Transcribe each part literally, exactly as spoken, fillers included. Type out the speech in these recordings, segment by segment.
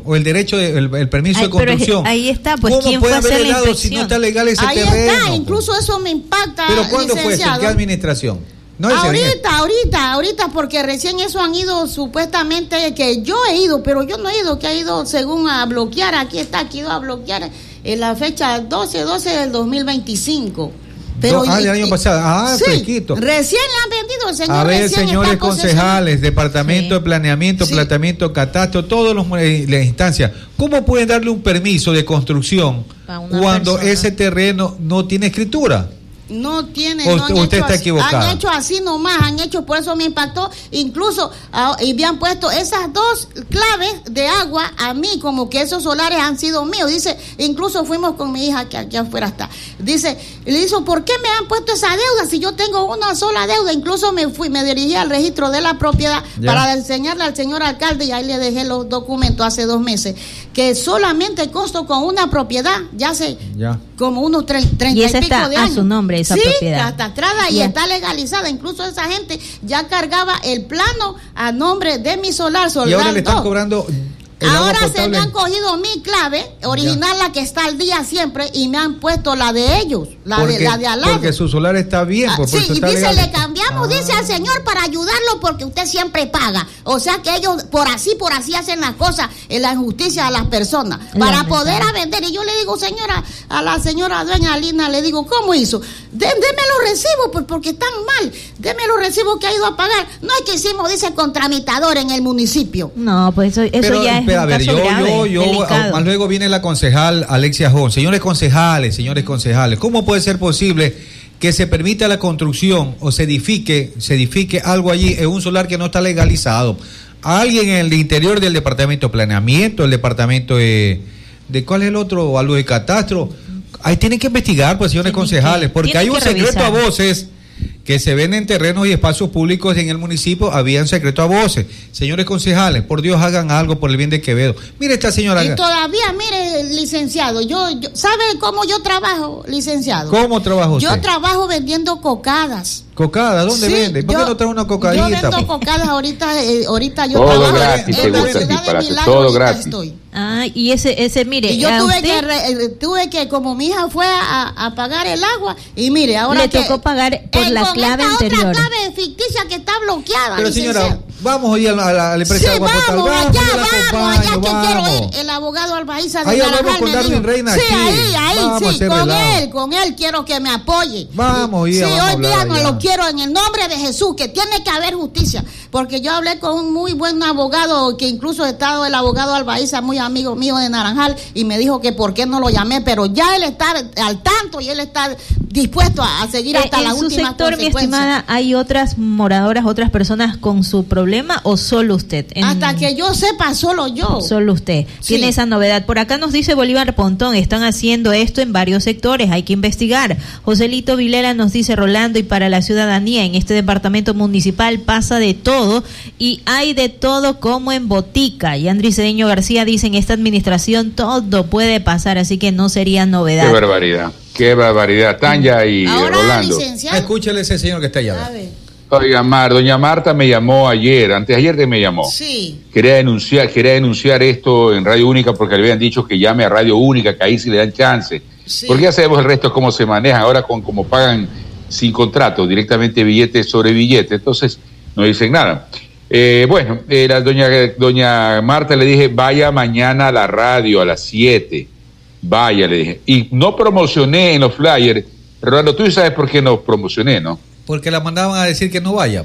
o el derecho, de, el, el permiso Ay, de construcción. Ahí está, pues ¿cómo quién puede fue a hacer haber la dado inspección? si no está legal ese ahí terreno? Está, incluso eso me impacta. ¿Pero cuándo licenciado. fue eso? ¿En qué administración? No, ahorita, ahorita, ahorita, porque recién eso han ido supuestamente, que yo he ido, pero yo no he ido, que ha ido según a bloquear, aquí está, aquí ido a bloquear en la fecha doce doce del dos mil veinticinco. Pero, ah, del año pasado. Ah, sí, fresquito. Recién le han vendido, el señor. A ver, recién señores concejales, departamento sí. de planeamiento, sí. planteamiento, catastro, todas las instancias, ¿cómo pueden darle un permiso de construcción cuando persona. ese terreno no tiene escritura? No tiene, o, no han usted hecho está así, equivocado. Han hecho así nomás, han hecho, por eso me impactó, incluso uh, y me han puesto esas dos claves de agua a mí, como que esos solares han sido míos. Dice, incluso fuimos con mi hija que aquí afuera está. Dice, le dijo, ¿por qué me han puesto esa deuda si yo tengo una sola deuda? Incluso me fui, me dirigí al registro de la propiedad ya. para enseñarle al señor alcalde, y ahí le dejé los documentos hace dos meses, que solamente consto con una propiedad, ya hace ya. como unos treinta y, y pico de años. A su nombre esa sí, propiedad. catastrada y yeah. está legalizada. Incluso esa gente ya cargaba el plano a nombre de mi solar. solar y ahora le están dos. cobrando. Ahora se me han cogido mi clave original, ya. la que está al día siempre, y me han puesto la de ellos, la porque, de la de al lado. Porque su solar está bien. Por ah, sí, y dice, legal. le cambiamos, ah. dice al señor, para ayudarlo, porque usted siempre paga. O sea que ellos por así, por así hacen las cosas, en la injusticia a las personas, para poder a vender. Y yo le digo, señora, a la señora dueña Lina, le digo, ¿cómo hizo? De, deme los recibos, pues, porque están mal. Deme los recibos que ha ido a pagar. No es que hicimos, dice, con tramitador en el municipio. No, pues eso, eso Pero, ya es espera, un a ver, caso yo, grave. Yo, yo, más luego viene la concejal Alexia Jón. Señores concejales, señores concejales, ¿cómo puede ser posible que se permita la construcción o se edifique, se edifique algo allí en un solar que no está legalizado? Alguien en el interior del departamento de planeamiento, el departamento de, de ¿cuál es el otro? Algo de catastro. Ahí tienen que investigar, pues, señores tienen concejales, que, porque hay un secreto revisar. a voces que se ven en terrenos y espacios públicos en el municipio, había un secreto a voces. Señores concejales, por Dios, hagan algo por el bien de Quevedo. Mire esta señora. Y todavía, mire, licenciado, yo, yo ¿sabe cómo yo trabajo, licenciado? ¿Cómo trabajo usted? Yo trabajo vendiendo cocadas. ¿Cocadas? ¿Dónde sí, vende? ¿Por qué no trae una cocadita? Yo vendo cocadas ahorita, eh, ahorita yo todo trabajo gratis, en, en la ciudad de Milagro, todo gratis. Estoy. Ah, y ese, ese, mire, y yo tuve usted... que, re, tuve que, como mi hija fue a, a pagar el agua, y mire, ahora le que, tocó pagar por eh, la con clave esta anterior. Otra clave ficticia que está bloqueada. Pero licenciado. señora, vamos a ir a la, a la, a la empresa sí, de agua vamos, total. Vamos, allá, vamos, vamos, allá vamos. que quiero ir. El abogado Albaiza de ahí Naranjal hablamos con Darwin Reina. Sí, aquí. ahí, ahí, vamos sí, con relajo. él, con él quiero que me apoye. Vamos, y, ya, sí, vamos hoy día no allá. lo quiero en el nombre de Jesús, que tiene que haber justicia, porque yo hablé con un muy buen abogado, que incluso ha estado el abogado Albaiza, muy amigo mío de Naranjal, y me dijo que por qué no lo llamé, pero ya él está al tanto y él está dispuesto a, a seguir hasta eh, la última sector, mi estimada, ¿hay otras moradoras, otras personas con su problema o solo usted? En... Hasta que yo sepa, solo yo. Solo usted. Sí. Tiene esa novedad. Por acá nos dice Bolívar Pontón, están haciendo esto en varios sectores, hay que investigar. Joselito Vilela nos dice, Rolando, y para la ciudadanía, en este departamento municipal pasa de todo y hay de todo como en botica. Y Andrés Cedeño García dice, en esta administración todo puede pasar, así que no sería novedad. Qué barbaridad. Qué barbaridad, Tanya y Ahora, Rolando. Licenciado. Escúchale ese señor que está allá. A ver. Oiga, Mar, doña Marta me llamó ayer, antes de ayer te me llamó. Sí. Quería denunciar, quería denunciar esto en Radio Única porque le habían dicho que llame a Radio Única, que ahí sí le dan chance. Sí. Porque ya sabemos el resto cómo se maneja ahora con cómo pagan sin contrato, directamente billete sobre billete, entonces no dicen nada. Eh, bueno, eh, la doña, doña Marta le dije, vaya mañana a la radio a las siete. Vaya, le dije. Y no promocioné en los flyers. Rolando, tú sabes por qué no promocioné, ¿no? Porque la mandaban a decir que no vaya.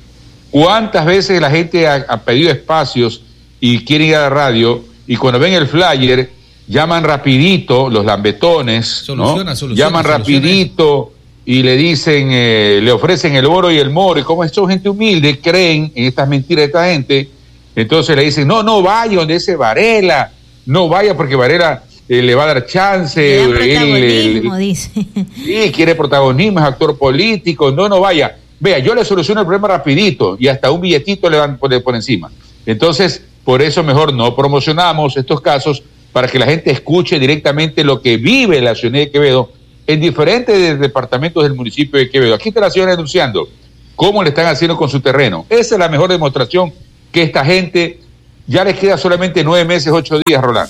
¿Cuántas veces la gente ha, ha pedido espacios y quiere ir a la radio y cuando ven el flyer llaman rapidito, los lambetones, soluciona, ¿no? Soluciona, llaman soluciona rapidito y le dicen, eh, le ofrecen el oro y el moro, y como son gente humilde, creen en estas mentiras de esta gente, entonces le dicen, no, no vaya donde ese Varela, no vaya porque Varela... Eh, le va a dar chance, él, protagonismo, él, dice. Sí, quiere protagonismo, es actor político, no, no vaya. Vea, yo le soluciono el problema rapidito y hasta un billetito le van por, por encima. Entonces, por eso mejor no promocionamos estos casos para que la gente escuche directamente lo que vive la ciudad de Quevedo en diferentes departamentos del municipio de Quevedo. Aquí está la señora denunciando cómo le están haciendo con su terreno. Esa es la mejor demostración que esta gente Ya les queda solamente nueve meses, ocho días, Rolando.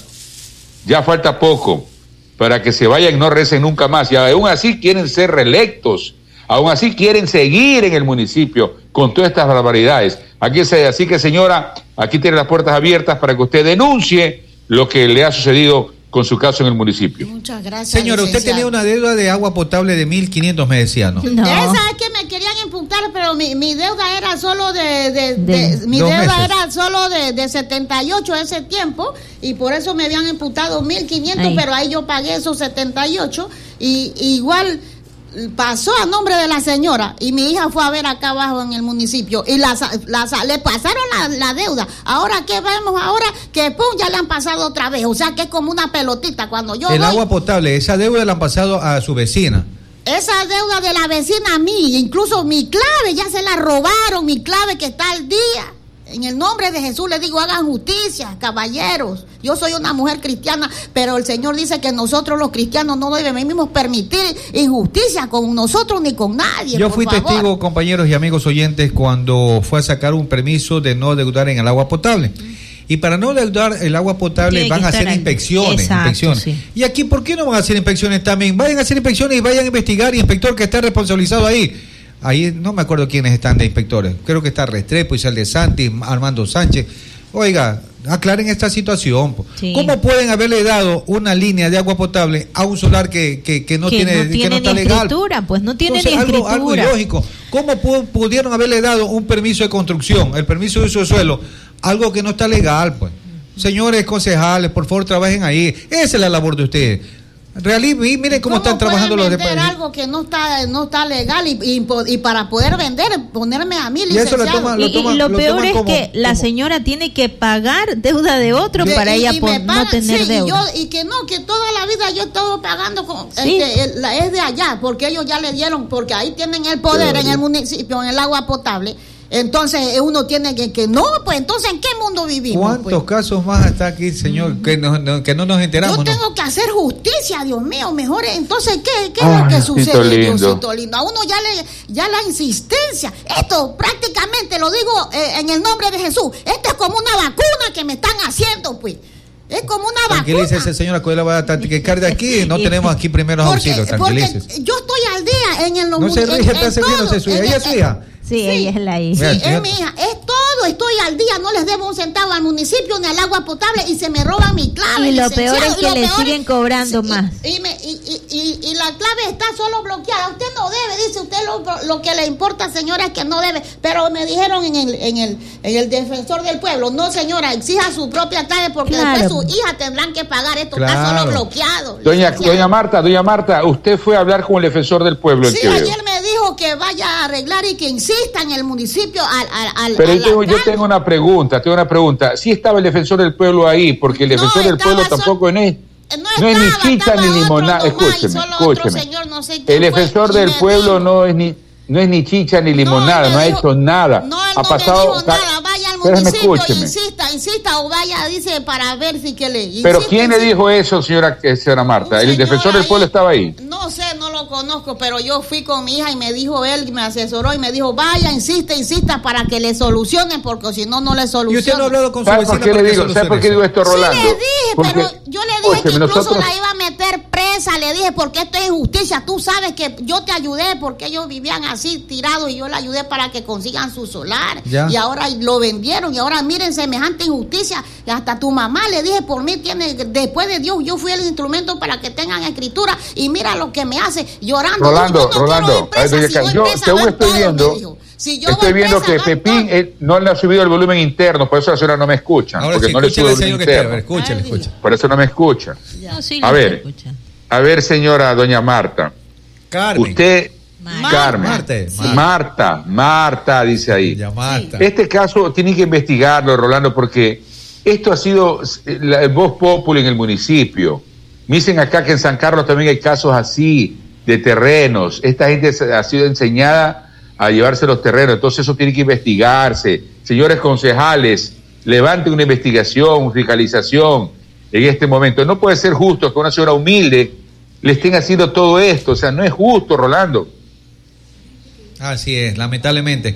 Ya falta poco para que se vayan y no recen nunca más. Y aún así quieren ser reelectos. Aún así quieren seguir en el municipio con todas estas barbaridades. Aquí, así que, señora, aquí tiene las puertas abiertas para que usted denuncie lo que le ha sucedido con su caso en el municipio. Muchas gracias. Señora, usted tenía una deuda de agua potable de mil quinientos, me decía, ¿no? No. Esa es que me querían imputar, pero mi, mi deuda era solo de... de, de, de mi deuda meses. era solo de, de setenta y ocho ese tiempo, y por eso me habían imputado mil quinientos, pero ahí yo pagué esos setenta y ocho, y igual... pasó a nombre de la señora y mi hija fue a ver acá abajo en el municipio y la, la, le pasaron la, la deuda. Ahora que vemos ahora que pum, ya le han pasado otra vez, o sea que es como una pelotita cuando yo el voy, agua potable, esa deuda la han pasado a su vecina. Esa deuda de la vecina a mí, incluso mi clave ya se la robaron, mi clave que está al día. En el nombre de Jesús les digo, hagan justicia, caballeros. Yo soy una mujer cristiana, pero el Señor dice que nosotros los cristianos no debemos permitir injusticia con nosotros ni con nadie. Yo fui favor. testigo, compañeros y amigos oyentes, cuando fue a sacar un permiso de no deudar en el agua potable. Y para no deudar el agua potable Tiene van a hacer inspecciones. Exacto, inspecciones. Sí. Y aquí, ¿por qué no van a hacer inspecciones también? Vayan a hacer inspecciones y vayan a investigar, inspector que está responsabilizado ahí. Ahí no me acuerdo quiénes están de inspectores. Creo que está Restrepo, Isabel de Santis, Armando Sánchez. Oiga, aclaren esta situación. Sí. ¿Cómo pueden haberle dado una línea de agua potable a un solar que, que, que no que tiene, no tiene que no está ni legal? Escritura, pues no tiene Entonces, ni algo, escritura. Algo ilógico. ¿Cómo pu- pudieron haberle dado un permiso de construcción, el permiso de uso de suelo, algo que no está legal, pues? Señores concejales, por favor, trabajen ahí. Esa es la labor de ustedes. Realí, miren cómo, cómo están trabajando los vender algo que no está no está legal y, y, y para poder vender ponerme a mí licenciado. Y, eso lo toma, lo toma, y, y lo, lo peor es como, que la como, señora tiene que pagar deuda de otro de, para y, ella y por pagan, no tener sí, deuda. Y, yo, y que no, que toda la vida yo he estado pagando con, sí. este, la, es de allá, porque ellos ya le dieron, porque ahí tienen el poder Pero, en el municipio, en el agua potable. Entonces uno tiene que, que no, pues entonces ¿en qué mundo vivimos? ¿Cuántos pues? casos más está aquí, señor, que no, no, que no nos enteramos? Yo tengo ¿no? que hacer justicia, Dios mío, mejor. Entonces, ¿qué, qué Ay, es lo que sucede, Diosito lindo? A uno ya le ya la insistencia. Esto prácticamente, lo digo eh, en el nombre de Jesús, esto es como una vacuna que me están haciendo, pues. Es como una vacuna. Tranquilícese, señora, que la va a tranquilizar de aquí. No tenemos aquí primeros porque, auxilios, tranquilícese. Porque yo estoy al día en el No se ríe, está riéndose su hija. ¿Ella es su hija? Sí, sí, ella es la hija. Sí, es mi hija. Es todo, estoy al día, no les debo un centavo al municipio ni al agua potable y se me roban mi clave. Y lo peor es que le siguen es, cobrando sí, más. Y, y, me, y, y, y la clave está solo bloqueada. Usted no debe, dice usted, lo, lo que le importa, señora, es que no debe. Pero me dijeron en el, en el, en el defensor del pueblo, no, señora, exija su propia clave porque claro. después sus hijas tendrán que pagar. Esto claro. está solo bloqueado. Doña, doña Marta, doña Marta, usted fue a hablar con el defensor del pueblo. Sí, ayer me dijo que vaya a arreglar y que insista en el municipio. Al, al, al, Pero yo tengo, yo tengo una pregunta, tengo una pregunta. ¿Sí estaba el defensor del pueblo ahí? Porque el defensor no, del pueblo sol, tampoco no es, no, no es ni chicha ni limonada. Escúcheme, escúcheme. Señor, no sé el defensor del pueblo no es ni no es ni chicha ni limonada, no, no ha dicho nada. No, él ha no pasado, me dijo nada. Vaya al municipio, insista, insista o vaya, dice, para ver si que le. Pero insiste, ¿quién insiste. le dijo eso, señora, señora Marta? ¿El señor defensor del pueblo estaba ahí? No sé, no lo conozco, pero yo fui con mi hija y me dijo él, me asesoró y me dijo, vaya, insiste, insista para que le solucionen, porque si no, no le solucionan. ¿Y usted no ha hablado con su vecina? ¿Por qué le digo? ¿Sabe por qué digo esto, Rolando? Sí, le dije, porque, pero yo le dije que incluso nosotros... la iba a meter presa, le dije, porque esto es injusticia. Tú sabes que yo te ayudé porque ellos vivían así tirados y yo le ayudé para que consigan su solar. Ya. Y ahora lo vendieron y ahora miren semejante injusticia. Y hasta tu mamá le dije, por mí tiene, después de Dios, yo fui el instrumento para que tengan escritura y mira lo que me hace llorando. Rolando, yo no Rolando, presa, si yo según estoy viendo, si yo estoy viendo presa, que Pepín eh, no le ha subido el volumen interno, por eso la señora no me escucha. Ahora porque sí, no le sube el volumen interno. Ver, escúchale, escucha. Por eso no me escucha. No, sí, a ver, escucha. a ver, señora doña Marta. Carmen. Usted, Marta. Carmen. Marta, sí. Marta, Marta, dice ahí. Ya, Marta. Este caso tiene que investigarlo, Rolando, porque esto ha sido el voz populi en el municipio. Me dicen acá que en San Carlos también hay casos así, de terrenos. Esta gente ha sido enseñada a llevarse los terrenos, entonces eso tiene que investigarse. Señores concejales, levanten una investigación, fiscalización en este momento. No puede ser justo que una señora humilde le estén haciendo todo esto, o sea, no es justo, Rolando. Así es, lamentablemente.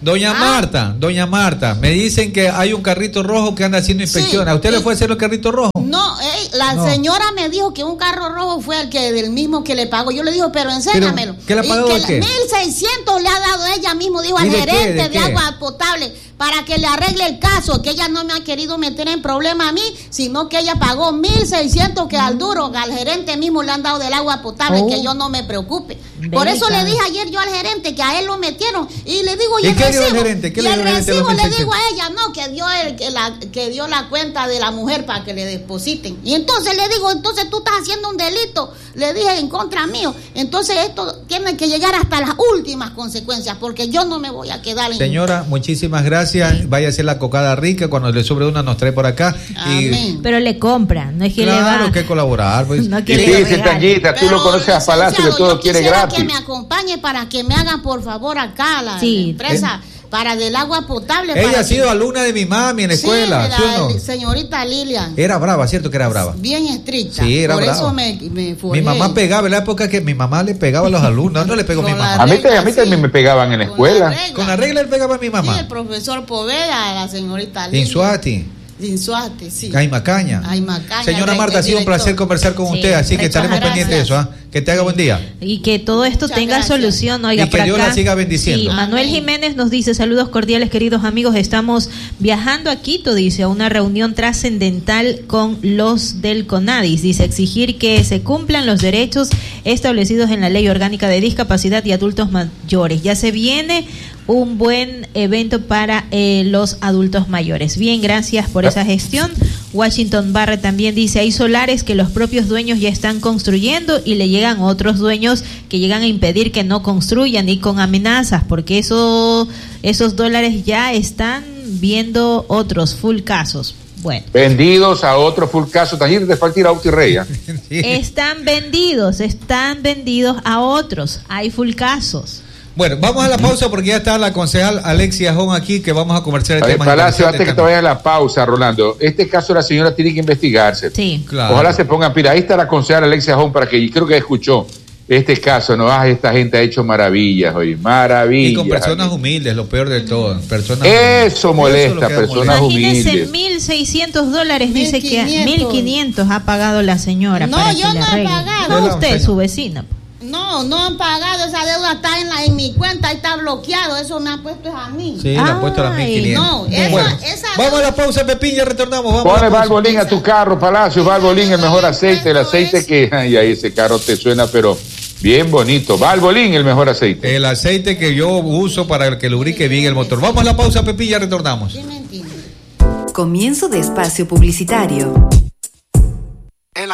Doña ah. Marta, doña Marta, me dicen que hay un carrito rojo que anda haciendo inspecciones. Sí, ¿a usted sí. le fue a hacer el carrito rojo? No, eh, la no. señora me dijo que un carro rojo fue el que del mismo que le pagó. Yo le digo, pero enséñamelo. ¿Qué le pagó? Y que mil seiscientos le ha dado ella mismo, dijo al gerente de, de, de agua potable, para que le arregle el caso, que ella no me ha querido meter en problema a mí, sino que ella pagó mil seiscientos que al duro, al gerente mismo le han dado del agua potable, oh. que yo no me preocupe. Venga. Por eso le dije ayer yo al gerente que a él lo metieron y le digo, ¿y, ¿Y qué recibo? El gerente? ¿Qué y le el gerente recibo le digo a ella, no, que dio el, que, la, que dio la cuenta de la mujer para que le depositen. Y entonces le digo, entonces tú estás haciendo un delito, le dije, en contra mío. Entonces esto tiene que llegar hasta las últimas consecuencias, porque yo no me voy a quedar en... Señora, muchísimas gracias. Vaya a hacer la cocada rica, cuando le sobre una nos trae por acá. Y... pero le compra, no es que claro, le va. Claro, que colaborar. Pues. No y dice Tanguita, tú lo conoces a Palacio, que todo quiere gratis. Que me acompañe para que me hagan por favor acá la, sí. la empresa. ¿Eh? Para del agua potable. Ella para ha sido que... alumna de mi mami en la escuela. Sí, de la, ¿sí o no? Señorita Lilian. Era brava, ¿cierto que era brava? Bien estricta. Sí, era Por brava. eso me, me forjé. Mi mamá pegaba, en la época que mi mamá le pegaba a los alumnos. No le pegó mi mamá. A mí, a mí también sí. me pegaban en la escuela. Con la Con la regla le pegaba a mi mamá. Sí, el profesor Poveda, la señorita Lilian. Insuati. Insuate, sí. Ay, Macaña. Ay, Macaña. Señora Marta, ha sido un placer conversar con sí, usted, así que estaremos pendientes de eso. ¿eh? Que te haga buen día. Y que todo esto Muchas tenga gracias. solución. Oiga, y que Dios acá, la siga bendiciendo. Sí, Manuel Jiménez nos dice, saludos cordiales, queridos amigos. Estamos viajando a Quito, dice, a una reunión trascendental con los del CONADIS. Dice, exigir que se cumplan los derechos establecidos en la Ley Orgánica de Discapacidad y Adultos Mayores. Ya se viene un buen evento para eh, los adultos mayores. Bien, gracias por esa gestión. Washington Barre también dice, hay solares que los propios dueños ya están construyendo y le llegan otros dueños que llegan a impedir que no construyan y con amenazas, porque eso, esos dólares ya están viendo otros full casos. Bueno. Vendidos a otro full caso, también de falta ir a Rey. Sí. Están vendidos, están vendidos a otros. Hay full casos. Bueno, vamos a la pausa porque ya está la concejal Alexia Jón aquí, que vamos a conversar el a ver, tema. Palacio, antes que te vayas a la pausa, Rolando, este caso la señora tiene que investigarse. Sí, claro. Ojalá se pongan pila. Ahí está la concejal Alexia Jón, para que, creo que escuchó este caso, ¿no? Ah, esta gente ha hecho maravillas hoy, maravillas. Y con personas aquí. humildes, lo peor de todo. Personas Eso humildes. molesta, Eso personas humildes. Imagínense, mil seiscientos dólares, dice que mil quinientos ha pagado la señora. No, para yo que no he pagado. No, usted, su vecina. No, no han pagado, esa deuda está en la en mi cuenta, ahí está bloqueado, eso me ha puesto a mí. Sí, le ha puesto a las mil quinientos. No, esa, bueno, esa vamos a la pausa, Pepín, ya retornamos. Vamos Pone Valvoline a tu carro, Palacio, Valvoline, el mejor aceite, el aceite que, ay, ahí ese carro te suena, pero bien bonito. Valvoline, el mejor aceite. El aceite que yo uso para que lubrique bien el motor. Vamos a la pausa, Pepín, ya retornamos. Comienzo de espacio publicitario.